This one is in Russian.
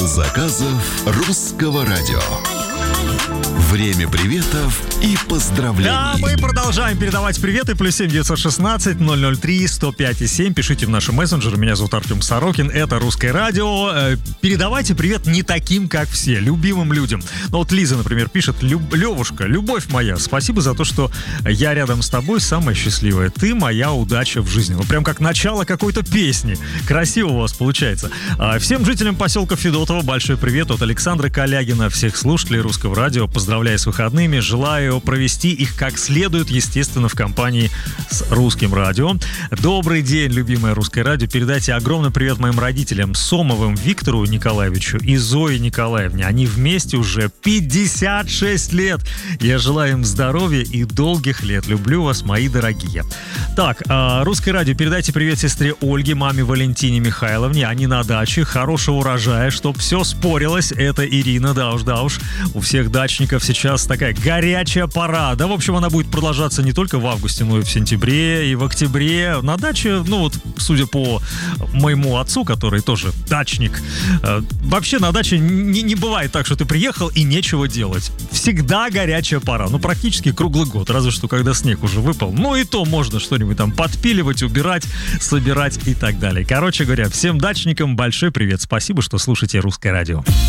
заказов русского радио. Время приветов и поздравлений. Да, мы продолжаем передавать приветы. +7 916 003 105 7. Пишите в наши мессенджеры. Меня зовут Артем Сорокин. Это Русское радио. Передавайте привет не таким, как все, любимым людям. Ну вот Лиза, например, пишет: Левушка, любовь моя, спасибо за то, что я рядом с тобой, самая счастливая. Ты моя удача в жизни. Ну прям как начало какой-то песни. Красиво у вас получается. Всем жителям поселка Федотово большой привет от Александра Калягина. Всех слушателей Русского радио поздравляю с выходными. Желаю провести их как следует, естественно, в компании с Русским радио. Добрый день, любимое Русское радио. Передайте огромный привет моим родителям Сомовым Виктору Николаевичу и Зое Николаевне. Они вместе уже 56 лет. Я желаю им здоровья и долгих лет. Люблю вас, мои дорогие. Так, Русское радио, передайте привет сестре Ольге, маме Валентине Михайловне. Они на даче. Хорошего урожая, чтоб все спорилось. Это Ирина, да уж. У всех дачников сейчас такая горячая пора. Да, в общем, она будет продолжаться не только в августе, но и в сентябре, и в октябре. На даче, ну вот, судя по моему отцу, который тоже дачник, вообще на даче не бывает так, что ты приехал и нечего делать. Всегда горячая пора. Ну, практически круглый год. Разве что, когда снег уже выпал. Ну, и то можно что-нибудь там подпиливать, убирать, собирать и так далее. Короче говоря, всем дачникам большой привет. Спасибо, что слушаете Русское радио.